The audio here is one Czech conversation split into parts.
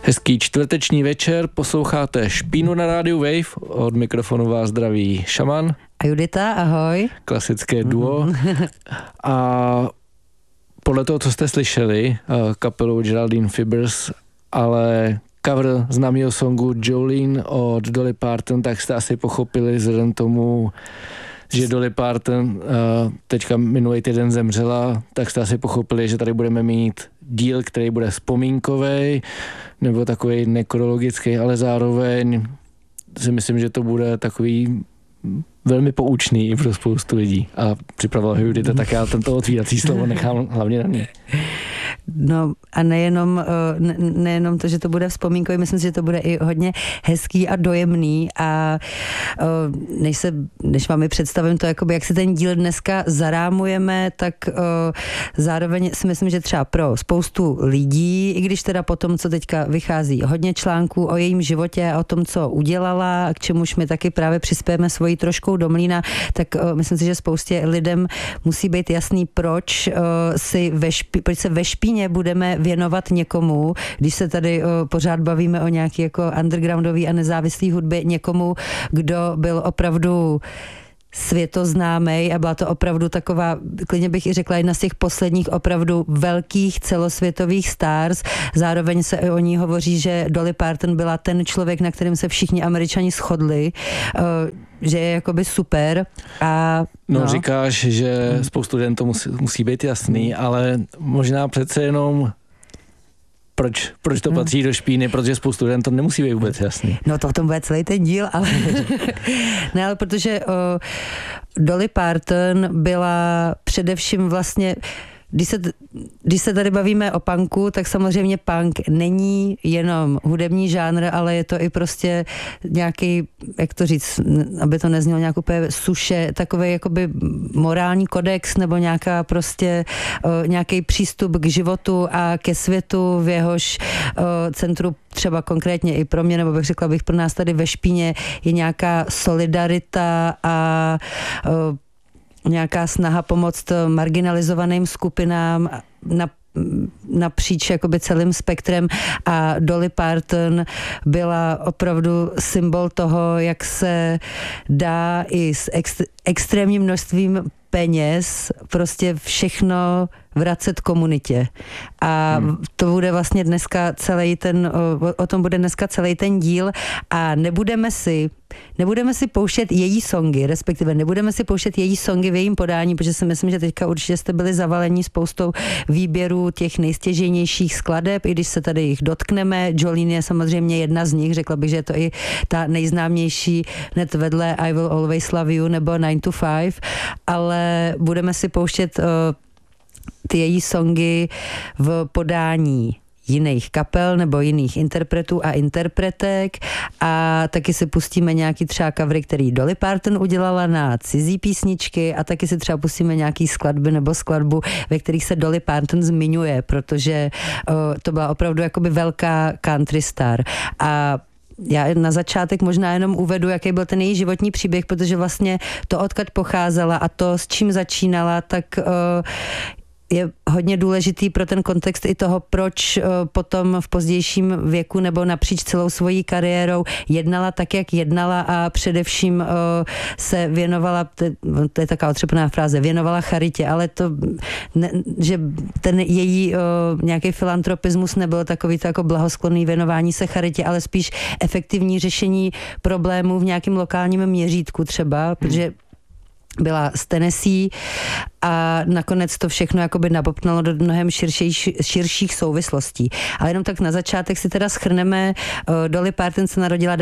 Hezký čtvrteční večer, posloucháte Špínu na rádiu Wave, od mikrofonu vás zdraví Šaman. A Judita, ahoj. Klasické duo. A podle toho, co jste slyšeli, kapelu Geraldine Fibbers, ale cover známého songu Jolene od Dolly Parton, tak jste asi pochopili vzhledem tomu, že Dolly Parton teďka minulý týden zemřela, tak jste asi pochopili, že tady budeme mít díl, který bude vzpomínkovej, nebo takový nekrologický, ale zároveň si myslím, že to bude takový velmi poučný pro spoustu lidí. A připravila ho Judita, tak já tento otvírací slovo nechám hlavně na mě. No a nejenom to, že to bude vzpomínkový, myslím si, že to bude i hodně hezký a dojemný a než vám představím to, jakoby, jak si ten díl dneska zarámujeme, tak zároveň si myslím, že třeba pro spoustu lidí, i když teda po tom, co teďka vychází hodně článků o jejím životě a o tom, co udělala a k čemuž my taky právě přispějeme svojí troškou do mlýna, tak myslím si, že spoustě lidem musí být jasný, proč se ve Špíně budeme věnovat někomu, když se tady pořád bavíme o nějaký jako undergroundový a nezávislý hudbě, někomu, kdo byl opravdu světoznámej a byla to opravdu taková, klidně bych i řekla, jedna z těch posledních opravdu velkých celosvětových stars. Zároveň se o ní hovoří, že Dolly Parton byla ten člověk, na kterém se všichni Američani shodli, že je jakoby super. A no, říkáš, že spoustu lidem to musí být jasný, ale možná přece jenom proč to patří do Špíny, protože spoustu lidem to nemusí být vůbec jasný. No to o tom bude celý ten díl, ale ne, ale protože Dolly Parton byla především vlastně, když se tady bavíme o punku, tak samozřejmě punk není jenom hudební žánr, ale je to i prostě nějaký, jak to říct, aby to neznělo nějak úplně suše, takový jakoby morální kodex nebo nějaká prostě nějaký přístup k životu a ke světu, v jehož centru třeba konkrétně i pro mě, nebo bych řekla bych pro nás tady ve Špíně, je nějaká solidarita a nějaká snaha pomoct marginalizovaným skupinám napříč jakoby celým spektrem a Dolly Parton byla opravdu symbol toho, jak se dá i s extrémním množstvím peněz prostě všechno vracet komunitě. A to bude vlastně dneska o tom bude dneska celý ten díl a nebudeme si pouštět její songy, respektive nebudeme si pouštět její songy v jejím podání, protože si myslím, že teďka určitě jste byli zavalení spoustou výběrů těch nejstěžejnějších skladeb, i když se tady jich dotkneme. Jolene je samozřejmě jedna z nich, řekla bych, že je to i ta nejznámější hned vedle I Will Always Love You nebo 9 to 5, ale budeme si pouštět ty její songy v podání jiných kapel nebo jiných interpretů a interpretek a taky si pustíme nějaký třeba covery, který Dolly Parton udělala na cizí písničky a taky si třeba pustíme nějaký skladby nebo skladbu, ve kterých se Dolly Parton zmiňuje, protože to byla opravdu jakoby velká country star. A já na začátek možná jenom uvedu, jaký byl ten její životní příběh, protože vlastně to, odkud pocházela a to, s čím začínala, tak je hodně důležitý pro ten kontext i toho, proč potom v pozdějším věku nebo napříč celou svojí kariérou jednala tak, jak jednala a především se věnovala, to je taková otřepaná fráze, věnovala charitě, ale to, že ten její nějaký filantropismus nebyl takový to jako blahosklonný věnování se charitě, ale spíš efektivní řešení problémů v nějakém lokálním měřítku třeba, protože byla z Tennessee a nakonec to všechno jakoby nabopnalo do mnohem širších souvislostí. Ale jenom tak na začátek si teda shrneme. Dolly Parton se narodila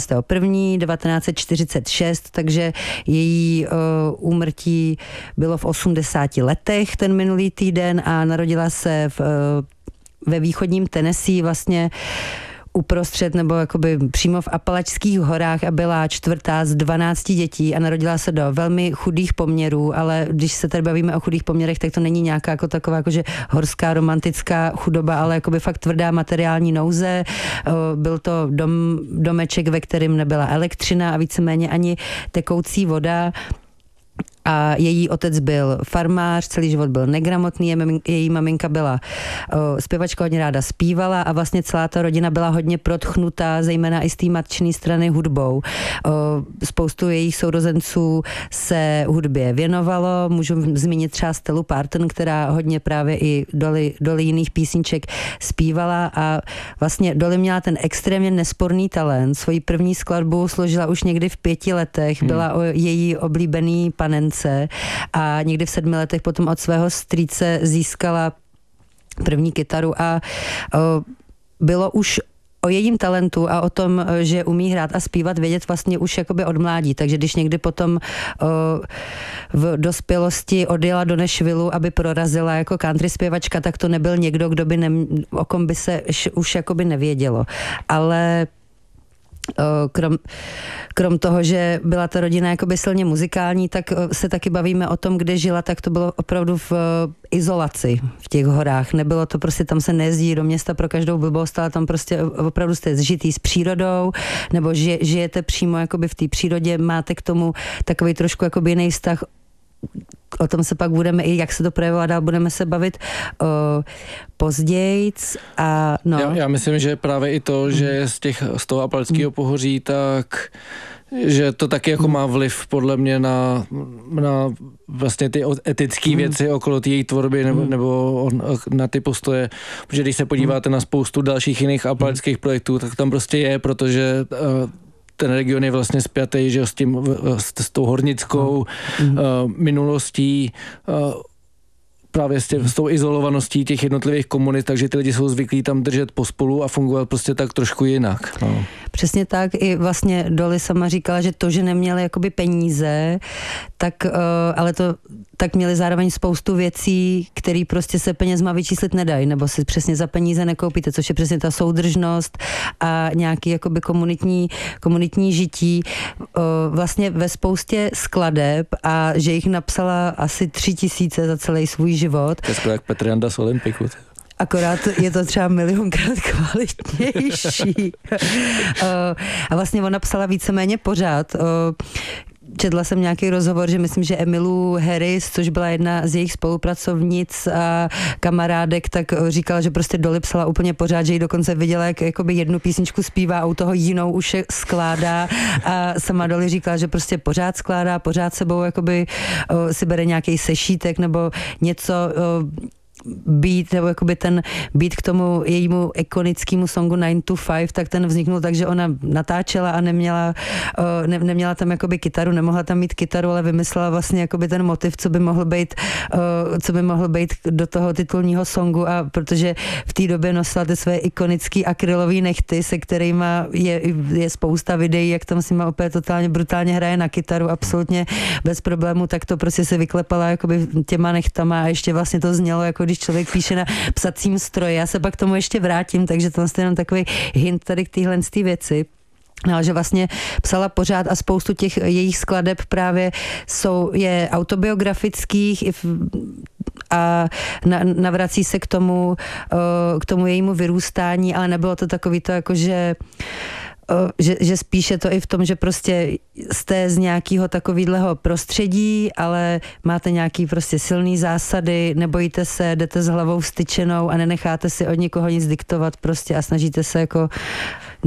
19.1.1946, takže její úmrtí bylo v 80 letech ten minulý týden a narodila se ve východním Tennessee vlastně uprostřed nebo jakoby přímo v Apalačských horách a byla čtvrtá z 12 dětí a narodila se do velmi chudých poměrů, ale když se tady bavíme o chudých poměrech, tak to není nějaká jako taková jakože horská romantická chudoba, ale jakoby fakt tvrdá materiální nouze. Byl to domeček, ve kterém nebyla elektřina a víceméně ani tekoucí voda. A její otec byl farmář, celý život byl negramotný, její maminka byla zpěvačka, hodně ráda zpívala a vlastně celá ta rodina byla hodně protchnutá, zejména i z té matčné strany hudbou. Spoustu jejich sourozenců se hudbě věnovalo, můžu zmínit třeba Stellu Parton, která hodně právě i Dolly jiných písniček zpívala a vlastně Dolly měla ten extrémně nesporný talent. Svoji první skladbu složila už někdy v 5 letech, byla o její oblíbený panence a někdy v 7 letech potom od svého strýce získala první kytaru a bylo už o jejím talentu a o tom, že umí hrát a zpívat, vědět vlastně už jakoby od mládí. Takže když někdy potom v dospělosti odjela do Nashvillu, aby prorazila jako country zpěvačka, tak to nebyl někdo, kdo by o kom by se už jakoby nevědělo. Ale krom toho, že byla ta rodina jakoby silně muzikální, tak se taky bavíme o tom, kde žila, tak to bylo opravdu v izolaci v těch horách. Nebylo to prostě, tam se nejezdí do města pro každou blbost, ale tam prostě opravdu jste zžitý s přírodou, nebo žijete přímo jakoby v té přírodě, máte k tomu takový trošku jakoby jiný vztah. O tom se pak budeme, i jak se to projevovat dál, budeme se bavit pozdějc a no. Já myslím, že právě i to, že z toho Apalského pohoří, tak že to taky jako má vliv podle mě na vlastně ty etické věci okolo té její tvorby nebo na ty postoje, protože když se podíváte na spoustu dalších jiných apalských projektů, tak tam prostě je, protože ten region je vlastně spjatý, že s tou hornickou minulostí, právě s tou izolovaností těch jednotlivých komunit, takže ty lidi jsou zvyklí tam držet pospolu a fungovat prostě tak trošku jinak. No. Přesně tak, i vlastně Dolly sama říkala, že to, že neměli jakoby peníze, tak, ale to tak měli zároveň spoustu věcí, které prostě se penězma vyčíslit nedají, nebo si přesně za peníze nekoupíte, což je přesně ta soudržnost a nějaký jakoby komunitní žití. Vlastně ve spoustě skladeb a že jich napsala asi 3000 za celý svůj život. To je skoro jak Petr Janda z Olympiku. Akorát je to třeba milionkrát kvalitnější. A vlastně ona psala víceméně pořád. Četla jsem nějaký rozhovor, že myslím, že Emilu Harris, což byla jedna z jejich spolupracovnic a kamarádek, tak říkala, že prostě Dolly psala úplně pořád, že ji dokonce viděla, jak jakoby jednu písničku zpívá a u toho jinou už skládá a sama Dolly říkala, že prostě pořád skládá, pořád sebou jakoby si bere nějaký sešítek nebo něco beat, nebo jakoby ten beat k tomu jejímu ikonickému songu 9 to 5, tak ten vzniknul tak, že ona natáčela a neměla tam jakoby kytaru, nemohla tam mít kytaru, ale vymyslela vlastně jakoby ten motiv, co by mohl být do toho titulního songu a protože v té době nosila ty své ikonické akrylové nechty, se kterýma je spousta videí, jak tam s nima opět totálně brutálně hraje na kytaru, absolutně bez problému, tak to prostě se vyklepala jakoby těma nechtama a ještě vlastně to znělo, jako když člověk píše na psacím stroji. Já se pak k tomu ještě vrátím, takže to je jenom takový hint tady k téhle věci. No, že vlastně psala pořád a spoustu těch jejich skladeb právě je autobiografických a navrací se k tomu jejímu vyrůstání, ale nebylo to takový to jako, že spíše to i v tom, že prostě jste z nějakého takového prostředí, ale máte nějaký prostě silný zásady, nebojíte se, jdete s hlavou vstyčenou a nenecháte si od nikoho nic diktovat prostě a snažíte se jako, no,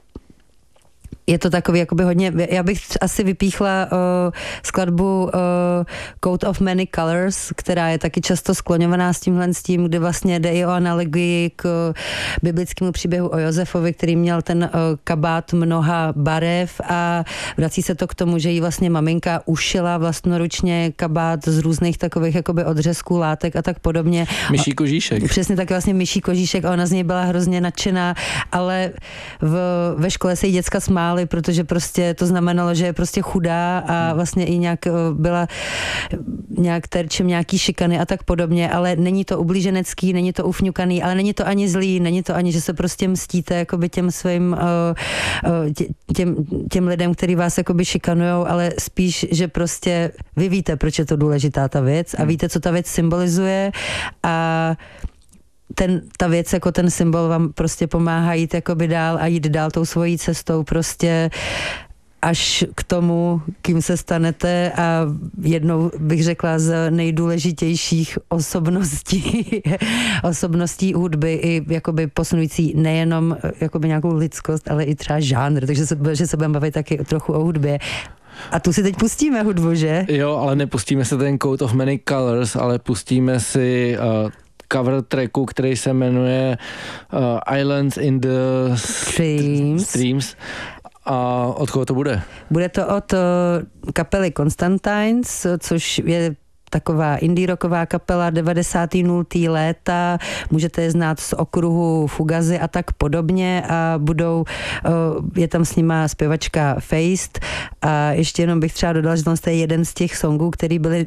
je to takový jakoby hodně, já bych asi vypíchla skladbu Coat of Many Colors, která je taky často skloňovaná s tím, kde vlastně jde i o analogii k biblickému příběhu o Josefovi, který měl ten kabát mnoha barev a vrací se to k tomu, že jí vlastně maminka ušila vlastnoručně kabát z různých takových jakoby odřezků, látek a tak podobně. Myší kožíšek. Přesně tak vlastně myší kožíšek a ona z něj byla hrozně nadšená, ale ve škole se jí děcka smály, protože prostě to znamenalo, že je prostě chudá a vlastně i nějak byla nějak terčem nějaký šikany a tak podobně, ale není to ublíženecký, není to ufňukaný, ale není to ani zlý, není to ani, že se prostě mstíte jakoby těm svým těm lidem, který vás jakoby šikanujou, ale spíš, že prostě vy víte, proč je to důležitá ta věc a víte, co ta věc symbolizuje a ta věc jako ten symbol vám prostě pomáhá jít jakoby dál a jít dál tou svojí cestou prostě až k tomu, kým se stanete a jednou bych řekla z nejdůležitějších osobností hudby i jakoby posunující nejenom jakoby nějakou lidskost, ale i třeba žánr, takže se budeme bavit taky trochu o hudbě. A tu si teď pustíme hudbu, že? Jo, ale nepustíme se ten Coat of Many Colors, ale pustíme si cover tracku, který se jmenuje Islands in the Streams. A od koho to bude? Bude to od kapely Constantines, což je taková indie rocková kapela 90. 0. léta, můžete je znát z okruhu Fugazi a tak podobně a je tam s nima zpěvačka Feist a ještě jenom bych třeba dodala, že to je jeden z těch songů, který byly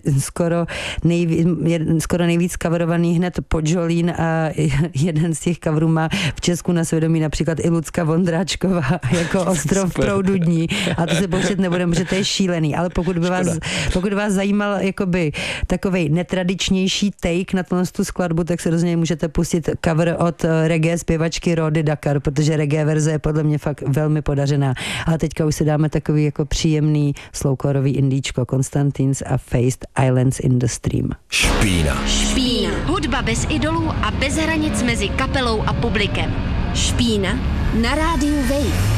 skoro nejvíc coverovaný hned po Jolene a jeden z těch coverů má v Česku na svědomí například i Lucka Vondráčková jako Ostrov proudu dní a to se pouštět nebudeme, protože to je šílený, ale pokud vás zajímal jakoby takovej netradičnější take na tu skladbu, tak se rozhodně můžete pustit cover od reggae zpěvačky Rody Dakar, protože reggae verze je podle mě fakt velmi podařená. Ale teďka už si dáme takový jako příjemný slowcoreový indíčko Constantines a Faced Islands in the Stream. Špína. Hudba bez idolů a bez hranic mezi kapelou a publikem. Špína na rádiu Wave.